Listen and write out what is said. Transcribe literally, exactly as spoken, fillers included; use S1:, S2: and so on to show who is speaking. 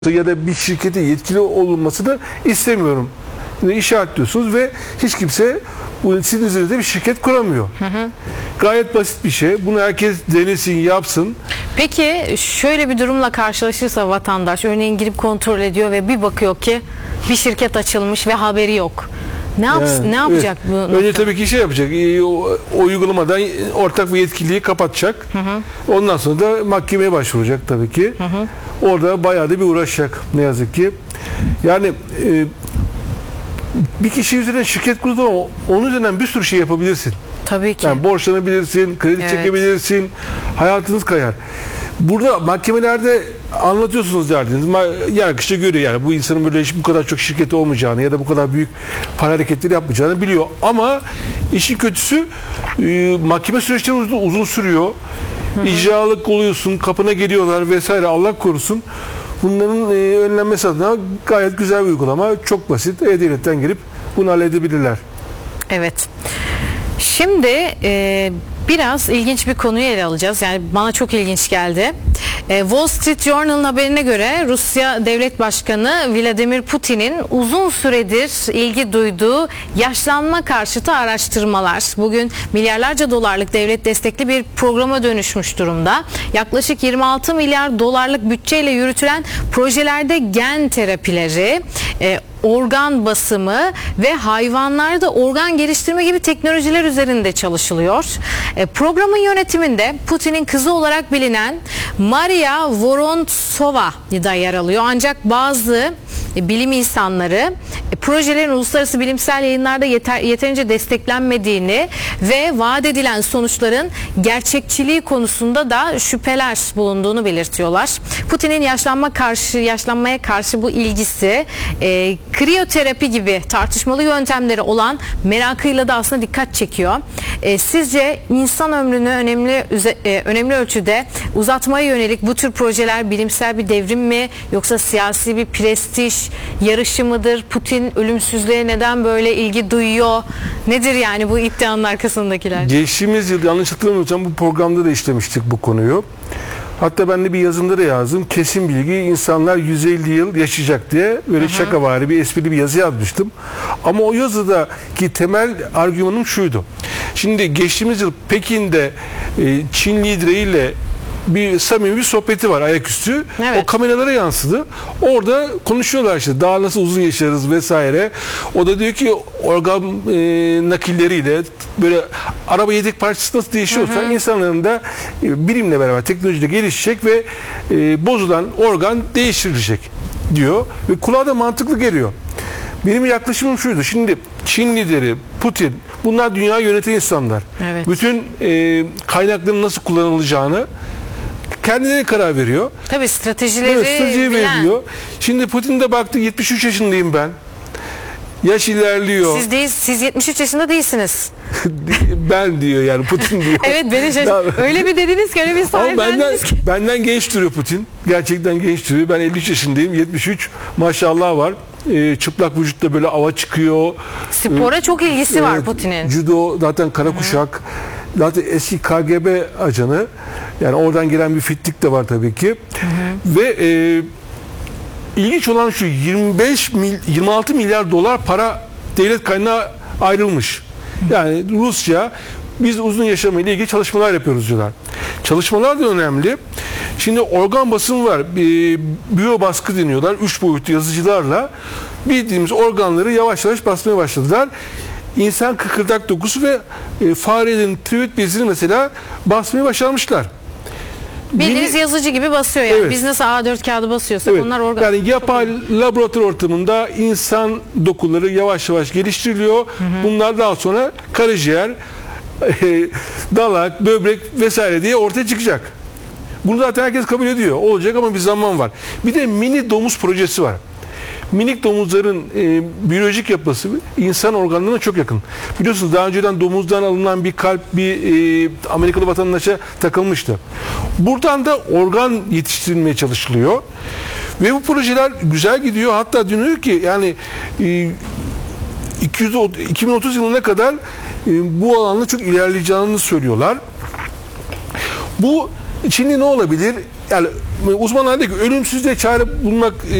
S1: ya da bir şirkete yetkili olunmasını istemiyorum. Yani işaretliyorsunuz ve hiç kimse bu sizin üzerinde bir şirket kuramıyor. Hı hı. Gayet basit bir şey. Bunu herkes denesin, yapsın.
S2: Peki şöyle bir durumla karşılaşırsa vatandaş örneğin girip kontrol ediyor ve bir bakıyor ki bir şirket açılmış ve haberi yok. Ne yapsın? Yani, ne yapacak
S1: evet.
S2: bu?
S1: Önce tabii ki şey yapacak. O, o uygulamadan ortak bir yetkiliyi kapatacak. Hı hı. Ondan sonra da mahkemeye başvuracak tabii ki. Hı hı. Orada bayağı da bir uğraşacak ne yazık ki. Yani e, bir kişi üzerinden şirket kurdu ama onun üzerinden bir sürü şey yapabilirsin.
S2: Tabii ki.
S1: Yani borçlanabilirsin, kredi evet. çekebilirsin. Hayatınız kayar. Burada mahkemelerde anlatıyorsunuz derdiniz. Yargıçta görüyor yani bu insanın böyle bu kadar çok şirketi olmayacağını ya da bu kadar büyük para hareketleri yapmayacağını biliyor. Ama işin kötüsü e, mahkeme süreçleri uzun, uzun sürüyor. Hı hı. İcralık oluyorsun, kapına geliyorlar vesaire, Allah korusun. Bunların e, önlenmesi adına gayet güzel bir uygulama. Çok basit. E-Devlet'ten girip bunu halledebilirler.
S2: Evet. Şimdi e, biraz ilginç bir konuyu ele alacağız. Yani bana çok ilginç geldi. E, Wall Street Journal'ın haberine göre Rusya Devlet Başkanı Vladimir Putin'in uzun süredir ilgi duyduğu yaşlanma karşıtı araştırmalar bugün milyarlarca dolarlık devlet destekli bir programa dönüşmüş durumda. Yaklaşık yirmi altı milyar dolarlık bütçeyle yürütülen projelerde gen terapileri, e, organ basımı ve hayvanlarda organ geliştirme gibi teknolojiler üzerinde çalışılıyor. E, programın yönetiminde Putin'in kızı olarak bilinen Maria Vorontsova da yer alıyor. Ancak bazı e, bilim insanları e, projelerin uluslararası bilimsel yayınlarda yeter, yeterince desteklenmediğini ve vaat edilen sonuçların gerçekçiliği konusunda da şüpheler bulunduğunu belirtiyorlar. Putin'in yaşlanma karşı yaşlanmaya karşı bu ilgisi e, kriyoterapi gibi tartışmalı yöntemleri olan merakıyla da aslında dikkat çekiyor. E, sizce insan ömrünü önemli e, önemli ölçüde uzatmaya yönelik bu tür projeler bilimsel bir devrim mi yoksa siyasi bir prestij yarışı mıdır? Putin ölümsüzlüğe neden böyle ilgi duyuyor? Nedir yani bu iddianın arkasındakiler?
S1: Geçtiğimiz yıl yanlış hatırlamıyorsam bu programda da işlemiştik bu konuyu. Hatta ben de bir yazımda da yazdım. Kesin bilgi insanlar yüz elli yıl yaşayacak diye böyle şakavari bir esprili bir yazı yazmıştım. Ama o yazıdaki temel argümanım şuydu. Şimdi geçtiğimiz yıl Pekin'de e, Çin lideriyle bir samimi bir sohbeti var ayaküstü. Evet. O kameralara yansıdı. Orada konuşuyorlar işte daha nasıl uzun yaşarız vesaire. O da diyor ki organ e, nakilleriyle böyle araba yedek parçası nasıl değişiyorsa hı hı. insanların da e, bilimle beraber teknolojiyle gelişecek ve e, bozulan organ değiştirilecek diyor. Ve kulağa da mantıklı geliyor. Benim yaklaşımım şuydu. Şimdi Çin lideri Putin bunlar dünyayı yöneten insanlar. Evet. Bütün e, kaynakların nasıl kullanılacağını kendileri karar veriyor.
S2: Tabii stratejileri
S1: evet, strateji veriyor. Şimdi Putin de baktı yetmiş üç yaşındayım ben. Yaş ilerliyor.
S2: Siz değil, siz yetmiş üç yaşında değilsiniz.
S1: Ben diyor yani Putin diyor.
S2: Evet beni şaşırttı. Öyle bir dediniz ki öyle bir sahiplendiniz ki.
S1: Benden genç duruyor Putin. Gerçekten genç duruyor. Ben elli üç yaşındayım. yetmiş üç maşallah var. E, çıplak vücutta böyle ava çıkıyor.
S2: Spora e, çok ilgisi e, var Putin'in.
S1: Judo zaten kara kuşak. Zaten eski K G B ajanı. Yani oradan gelen bir fitlik de var tabii ki. Hı hı. Ve e, ilginç olan şu yirmi beş yirmi altı milyar dolar para devlet kaynağı ayrılmış. Yani Rusya biz uzun yaşama ile ilgili çalışmalar yapıyoruz diyorlar. Çalışmalar da önemli. Şimdi organ basımı var. E, biyo baskı deniyorlar. Üç boyutlu yazıcılarla bildiğimiz organları yavaş yavaş basmaya başladılar. İnsan kıkırdak dokusu ve e, farelerin tiroid bezini mesela basmaya başarmışlar.
S2: Bildiğiniz yazıcı gibi basıyor yani. Evet. Biz nasıl A dört kağıdı basıyorsak evet. onlar organ.
S1: Yani yapay laboratuvar ortamında insan dokuları yavaş yavaş geliştiriliyor. Hı hı. Bunlar daha sonra karaciğer, e, dalak, böbrek vesaire diye ortaya çıkacak. Bunu zaten herkes kabul ediyor. Olacak ama bir zaman var. Bir de mini domuz projesi var. Minik domuzların e, biyolojik yapısı insan organlarına çok yakın. Biliyorsunuz daha önceden domuzdan alınan bir kalp bir e, Amerikalı vatandaşa takılmıştı. Buradan da organ yetiştirilmeye çalışılıyor. Ve bu projeler güzel gidiyor. Hatta deniyor ki yani e, iki bin otuz yılına kadar e, bu alanda çok ilerleyeceğini söylüyorlar. Bu Şimdi ne olabilir? Yani uzmanlar diyor ki ölümsüzlüğe çare bulmak